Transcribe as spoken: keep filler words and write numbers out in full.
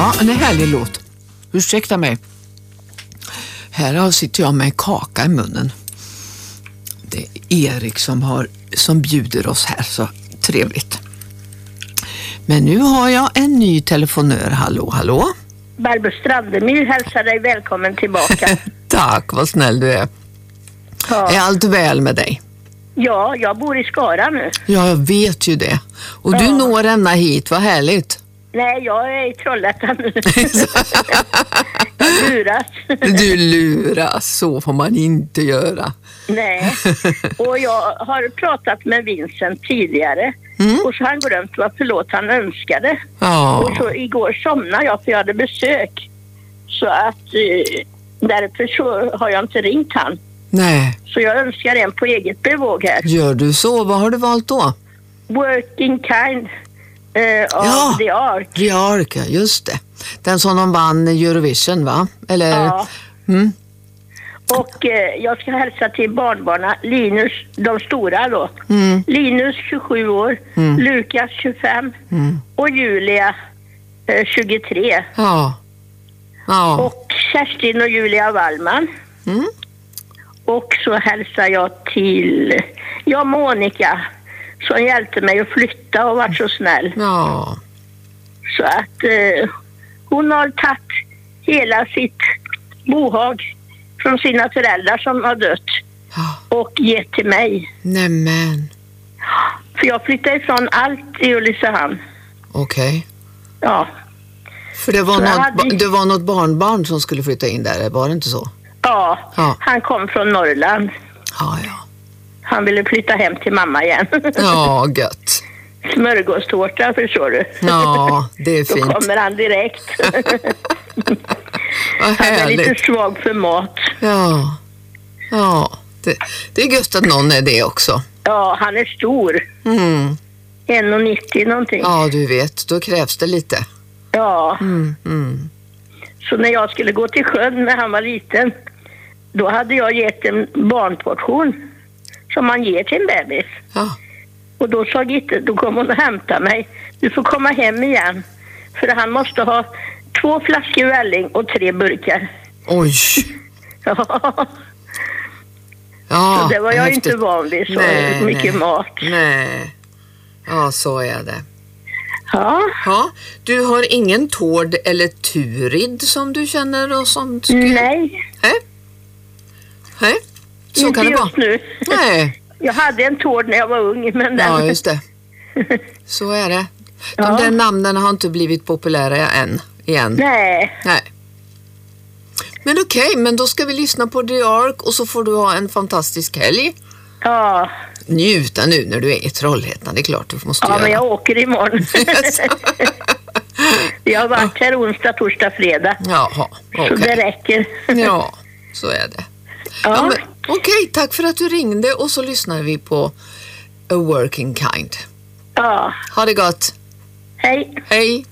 Ja, en härlig låt. Ursäkta mig. Här sitter jag med en kaka i munnen. Det är Erik som, har, som bjuder oss här, så trevligt. Men nu har jag en ny telefonör. Hallå, hallå? Barbro Strandemyr hälsar dig välkommen tillbaka. Tack, vad snäll du är. Ja. Är allt väl med dig? Ja, jag bor i Skara nu. Ja, jag vet ju det. Och ja. Du når ända hit, vad härligt. Nej, jag är i Trollhättan nu. Jag luras. Du luras, så får man inte göra. Nej, och jag har pratat med Vincent tidigare. Mm. Och så har han glömt vad förlåt han önskade. Ja. Och så igår somnade jag för jag hade besök. Så att eh, därför så har jag inte ringt han. Nej. Så jag önskar en på eget bevåg här. Gör du så? Vad har du valt då? Working Kind uh, of ja, The Ark. The Ark, just det. Den som de vann Eurovision, va? Eller? Ja. Mm. Och eh, jag ska hälsa till barnbarna Linus, de stora då. Mm. Linus tjugosju år, mm. Lukas tjugofem mm. och Julia eh, tjugotre. Ja. Ja. Och Kerstin och Julia Wallman. Mm. Och så hälsar jag till ja, Monica som hjälpte mig att flytta och var så snäll. Ja. Så att eh, hon har tagit hela sitt bohag från sina föräldrar som har dött och gett till mig. Nämen. För jag flyttade ifrån allt i Ulricehamn. Okej. Okay. Ja. För det var, något, hade... det var något barnbarn som skulle flytta in där, var det inte så? Ja, ja. Han kom från Norrland. Ja, ja. Han ville flytta hem till mamma igen. Ja, gött. Smörgåstårta, förstår du. Ja, det är fint. Då kommer han direkt. Vad han är lite svag för mat. Ja, ja. Det, det är gött att någon är det också. Ja, han är stor. Mm. en komma nittio någonting. Ja, du vet, då krävs det lite. Ja. Mm, mm. Så när jag skulle gå till sjön när han var liten, då hade jag gett en barnportion som man ger till en bebis. Ja. Och då sa Gitte, då kom hon och hämta mig. Du får komma hem igen. För han måste ha två flaskor välling och tre burkar. Oj. Ja. Ja, så det var jag häftigt. Inte van vid så nej, mycket nej. mat. Nej. Ja, så är det. Ja. Ja. Du har ingen tård eller turid som du känner och som skulle... Nej. Nej. Nej. Så inte kan det vara. Just nu. Nej. Jag hade en tård när jag var ung. Men den... Ja, just det. Så är det. De ja. där namnen har inte blivit populära än. Igen. Nej. Nej. Men okej, okay, men då ska vi lyssna på The Ark och så får du ha en fantastisk helg. Ja. Njuta nu när du är i Trollhättan, det är klart du måste ja, göra. Ja, men jag åker imorgon. Vi har varit här onsdag, torsdag, fredag. Jaha, okej. Så det räcker. Ja, så är det. Ja. Ja, okej, okay, tack för att du ringde och så lyssnar vi på A Working Kind. Ja. Ha det gott. Hej. Hej.